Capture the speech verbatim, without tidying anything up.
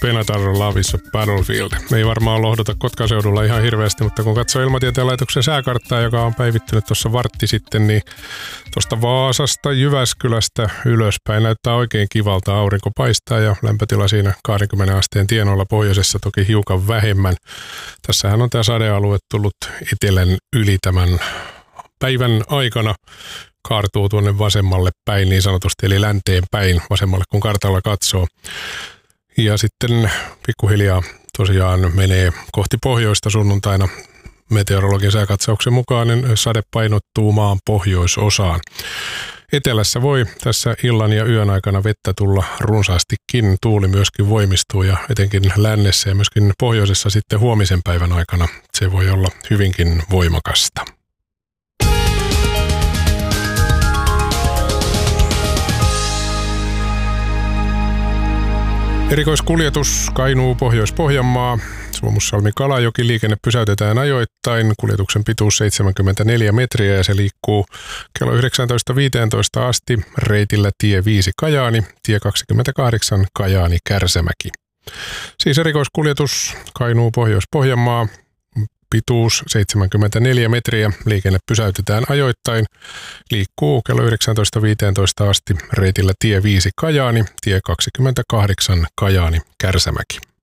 Penatar Lavissa Battlefield. Ei varmaan lohduta Kotkan seudulla ihan hirveästi, mutta kun katsoo Ilmatieteen laitoksen sääkarttaa, joka on päivittynyt tuossa vartti sitten, niin tuosta Vaasasta, Jyväskylästä ylöspäin näyttää oikein kivalta. Aurinko paistaa ja lämpötila siinä kaksikymmentä asteen tienoilla, pohjoisessa toki hiukan vähemmän. Tässähän on tämä sadealue tullut etelän yli tämän päivän aikana. Kaartuu tuonne vasemmalle päin niin sanotusti, eli länteen päin vasemmalle, kun kartalla katsoo. Ja sitten pikkuhiljaa tosiaan menee kohti pohjoista sunnuntaina. Meteorologin sääkatsauksen mukaan niin sade painottuu maan pohjoisosaan. Etelässä voi tässä illan ja yön aikana vettä tulla runsaastikin. Tuuli myöskin voimistuu ja etenkin lännessä ja myöskin pohjoisessa sitten huomisen päivän aikana se voi olla hyvinkin voimakasta. Erikoiskuljetus Kainuu Pohjois-Pohjanmaa. Suomussalmi-Kalajoki liikenne pysäytetään ajoittain. Kuljetuksen pituus seitsemänkymmentäneljä metriä ja se liikkuu kello yhdeksäntoista viisitoista asti reitillä tie viisi Kajaani, tie kaksikymmentäkahdeksan Kajaani Kärsämäki. Siis erikoiskuljetus Kainuu Pohjois-Pohjanmaa. Pituus seitsemänkymmentäneljä metriä, liikenne pysäytetään ajoittain, liikkuu kello yhdeksäntoista viisitoista asti reitillä tie viisi Kajaani, tie kaksikymmentäkahdeksan Kajaani Kärsämäki.